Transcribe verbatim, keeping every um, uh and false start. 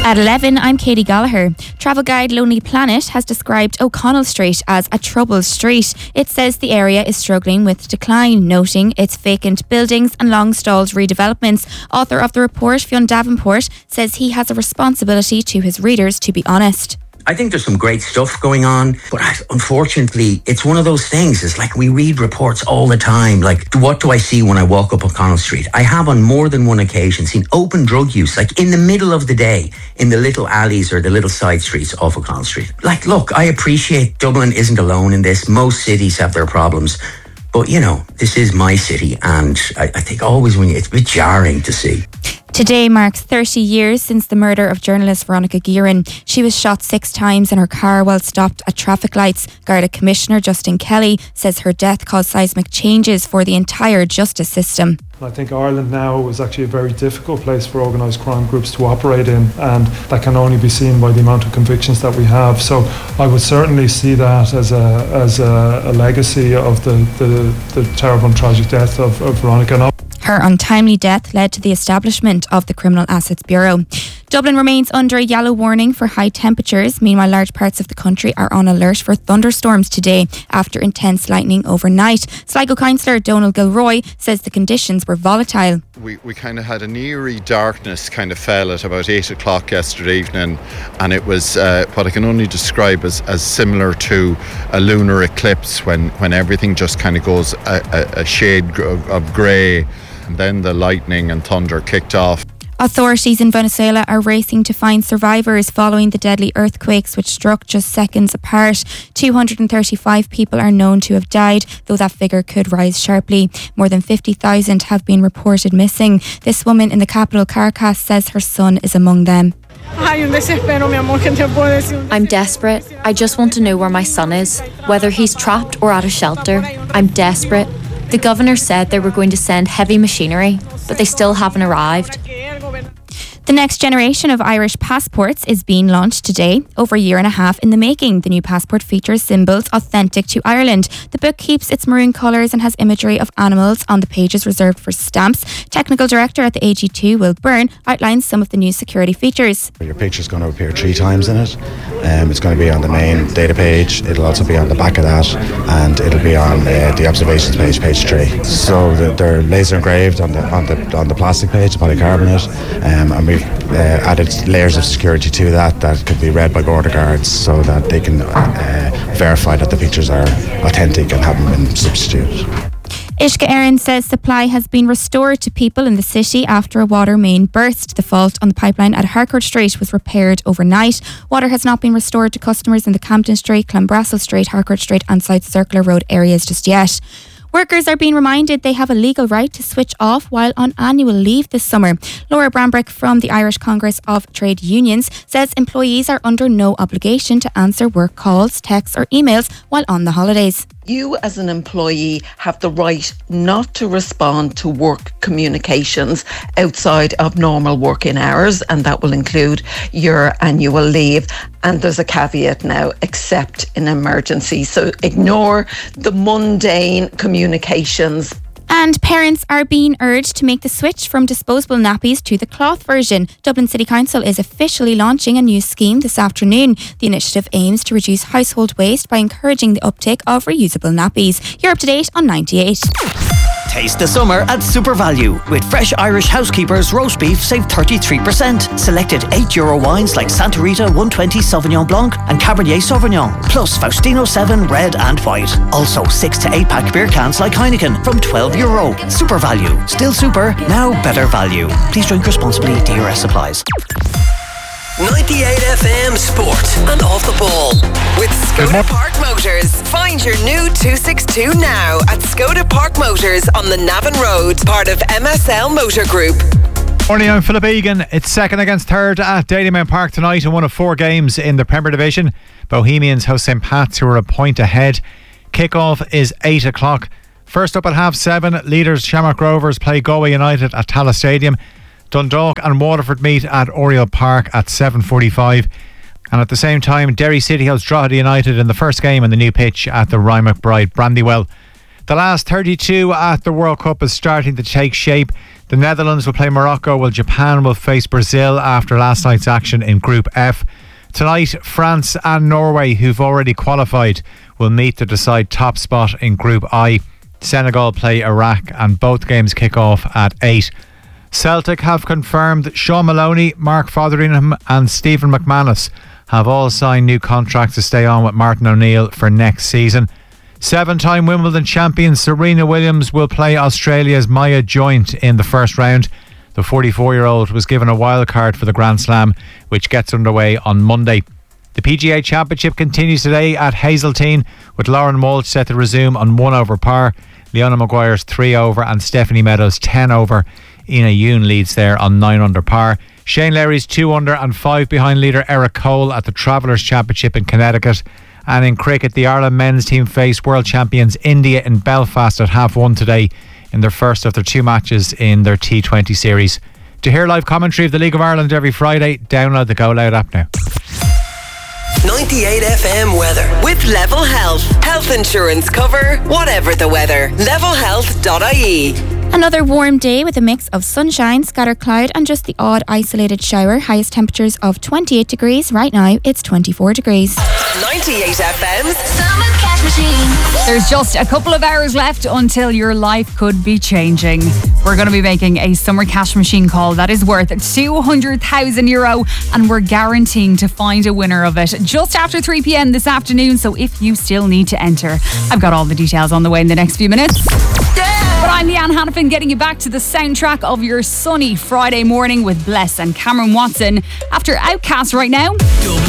At eleven, I'm Katie Gallagher. Travel guide Lonely Planet has described O'Connell Street as a troubled street. It says the area is struggling with decline, noting its vacant buildings and long-stalled redevelopments. Author of the report, Fionn Davenport, says he has a responsibility to his readers to be honest. I think there's some great stuff going on, but I, unfortunately, it's one of those things. It's like we read reports all the time. Like, what do I see when I walk up O'Connell Street? I have on more than one occasion seen open drug use, like in the middle of the day, in the little alleys or the little side streets off O'Connell Street. Like, look, I appreciate Dublin isn't alone in this. Most cities have their problems. But, you know, this is my city, and I, I think always when you, it's a bit jarring to see. Today marks thirty years since the murder of journalist Veronica Guerin. She was shot six times in her car while stopped at traffic lights. Garda Commissioner Justin Kelly says her death caused seismic changes for the entire justice system. I think Ireland now is actually a very difficult place for organised crime groups to operate in, and that can only be seen by the amount of convictions that we have. So I would certainly see that as a as a, a legacy of the, the, the terrible and tragic death of, of Veronica. Her untimely death led to the establishment of the Criminal Assets Bureau. Dublin remains under a yellow warning for high temperatures. Meanwhile, large parts of the country are on alert for thunderstorms today after intense lightning overnight. Sligo Councillor Donal Gilroy says the conditions were volatile. We, we kind of had an eerie darkness kind of fell at about eight o'clock yesterday evening, and it was uh, what I can only describe as, as similar to a lunar eclipse when, when everything just kind of goes a, a, a shade of, of grey, and then the lightning and thunder kicked off. Authorities in Venezuela are racing to find survivors following the deadly earthquakes which struck just seconds apart. two hundred thirty-five people are known to have died, though that figure could rise sharply. More than fifty thousand have been reported missing. This woman in the capital, Caracas, says her son is among them. I'm desperate. I just want to know where my son is, whether he's trapped or at a shelter. I'm desperate. The governor said they were going to send heavy machinery, but they still haven't arrived. The next generation of Irish passports is being launched today, over a year and a half in the making. The new passport features symbols authentic to Ireland. The book keeps its maroon colours and has imagery of animals on the pages reserved for stamps. Technical Director at the A G two, Will Byrne, outlines some of the new security features. Your picture's going to appear three times in it. Um, it's going to be on the main data page. It'll also be on the back of that, and it'll be on uh, the observations page, page three. So the, they're laser engraved on the on the on the plastic page, polycarbonate, um, and we. We've uh, added layers of security to that that could be read by border guards so that they can uh, verify that the pictures are authentic and haven't been substituted. Ishka Aaron says supply has been restored to people in the city after a water main burst. The fault on the pipeline at Harcourt Street was repaired overnight. Water has not been restored to customers in the Campden Street, Clanbrassil Street, Harcourt Street and South Circular Road areas just yet. Workers are being reminded they have a legal right to switch off while on annual leave this summer. Laura Brambrick from the Irish Congress of Trade Unions says employees are under no obligation to answer work calls, texts or emails while on the holidays. You as an employee have the right not to respond to work communications outside of normal working hours, and that will include your annual leave. And there's a caveat now, except in emergency. So ignore the mundane communications. And parents are being urged to make the switch from disposable nappies to the cloth version. Dublin City Council is officially launching a new scheme this afternoon. The initiative aims to reduce household waste by encouraging the uptake of reusable nappies. You're up to date on ninety-eight. Taste the summer at Super Value. With fresh Irish Housekeepers roast beef, save thirty-three percent. Selected eight euro wines like Santa Rita one twenty Sauvignon Blanc and Cabernet Sauvignon. Plus Faustino seven red and white. Also six to eight pack beer cans like Heineken from twelve euro. Super Value. Still super, now better value. Please drink responsibly. D R S applies. ninety-eight F M Sport and Off the Ball with Skoda Park Motors. Find your new two sixty-two now at Skoda Park Motors on the Navan Road, part of M S L Motor Group. Morning, I'm Philip Egan. It's second against third at Dalymount Park tonight in one of four games in the Premier Division. Bohemians host Saint Pat's, who are a point ahead. Kick-off is eight o'clock. First up at half seven, leaders Shamrock Rovers play Galway United at Tallaght Stadium. Dundalk and Waterford meet at Oriel Park at seven forty-five. And at the same time, Derry City hosts Drogheda United in the first game on the new pitch at the Ryan McBride Brandywell. The last thirty-two at the World Cup is starting to take shape. The Netherlands will play Morocco, while Japan will face Brazil after last night's action in Group F. Tonight, France and Norway, who've already qualified, will meet to decide top spot in Group I. Senegal play Iraq, and both games kick off at eight. Celtic have confirmed that Sean Maloney, Mark Fotheringham and Stephen McManus have all signed new contracts to stay on with Martin O'Neill for next season. Seven-time Wimbledon champion Serena Williams will play Australia's Maya Joint in the first round. The forty-four-year-old was given a wild card for the Grand Slam, which gets underway on Monday. The P G A Championship continues today at Hazeltine, with Lauren Walsh set to resume on one over par, Leona Maguire's three over and Stephanie Meadows ten over. Ina Yoon leads there on nine under par. Shane Lowry's two under and five behind leader Eric Cole at the Travellers Championship in Connecticut. And in cricket, the Ireland men's team face world champions India in Belfast at half one today in their first of their two matches in their T twenty series. To hear live commentary of the League of Ireland every Friday, download the Go Loud app now. ninety-eight F M weather with Level Health. Health insurance cover, whatever the weather. level health dot I E. Another warm day with a mix of sunshine, scattered cloud and just the odd isolated shower. Highest temperatures of twenty-eight degrees. Right now it's twenty-four degrees. ninety-eight F M's Summer Cash Machine. There's just a couple of hours left until your life could be changing. We're going to be making a Summer Cash Machine call that is worth two hundred thousand euro, and we're guaranteeing to find a winner of it just after three p.m. this afternoon. So if you still need to enter, I've got all the details on the way in the next few minutes. But I'm Leanne Hannafin, getting you back to the soundtrack of your sunny Friday morning with Bless and Cameron Watson after Outcast right now.